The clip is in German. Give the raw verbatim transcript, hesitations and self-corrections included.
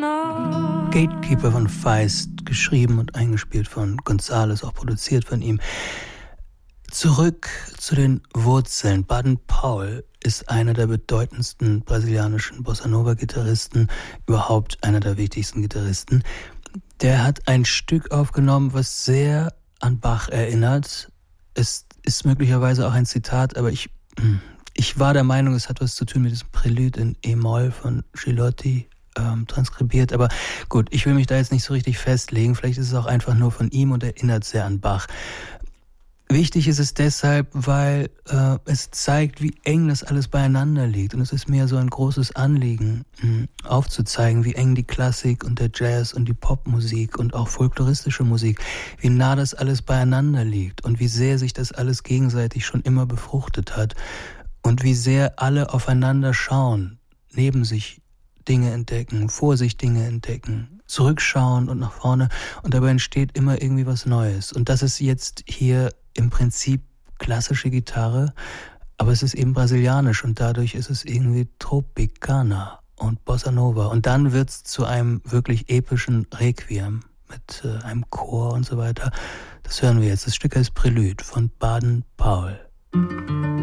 Gatekeeper von Feist, geschrieben und eingespielt von González, auch produziert von ihm. Zurück zu den Wurzeln. Baden-Powell ist einer der bedeutendsten brasilianischen Bossa-Nova-Gitarristen, überhaupt einer der wichtigsten Gitarristen. Der hat ein Stück aufgenommen, was sehr an Bach erinnert. Es ist möglicherweise auch ein Zitat, aber ich, ich war der Meinung, es hat was zu tun mit diesem Prälude in E-Moll von Gilotti ähm, transkribiert. Aber gut, ich will mich da jetzt nicht so richtig festlegen. Vielleicht ist es auch einfach nur von ihm und erinnert sehr an Bach. Wichtig ist es deshalb, weil äh, es zeigt, wie eng das alles beieinander liegt. Und es ist mir so ein großes Anliegen, mh, aufzuzeigen, wie eng die Klassik und der Jazz und die Popmusik und auch folkloristische Musik, wie nah das alles beieinander liegt und wie sehr sich das alles gegenseitig schon immer befruchtet hat und wie sehr alle aufeinander schauen, neben sich Dinge entdecken, vor sich Dinge entdecken, zurückschauen und nach vorne, und dabei entsteht immer irgendwie was Neues. Und das ist jetzt hier im Prinzip klassische Gitarre, aber es ist eben brasilianisch und dadurch ist es irgendwie Tropicana und Bossa Nova. Und dann wird es zu einem wirklich epischen Requiem mit äh, einem Chor und so weiter. Das hören wir jetzt. Das Stück heißt Prälude von Baden-Powell.